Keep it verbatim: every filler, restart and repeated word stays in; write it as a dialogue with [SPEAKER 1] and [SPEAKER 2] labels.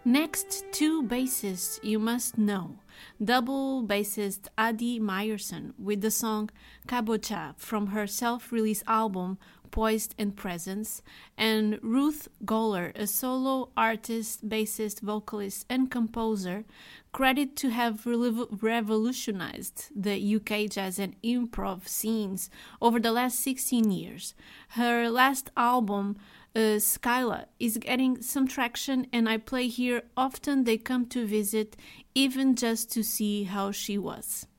[SPEAKER 1] Next, two bassists you must know. Double bassist Adi Meyerson with the song Kabocha from her self-release album Poised and Presence, and Ruth Goller, a solo artist, bassist, vocalist, and composer, credited to have revolutionized the U K jazz and improv scenes over the last sixteen years. Her last album, uh, Skyla, is getting some traction, and I play here often. They come to visit, even just to see how she was.